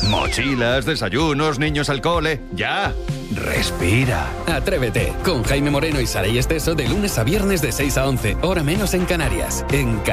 Mochilas, desayunos, niños al cole. ¡Ya! Respira. Atrévete con Jaime Moreno y Saray Esteso de lunes a viernes de 6 a 11, hora menos en Canarias. En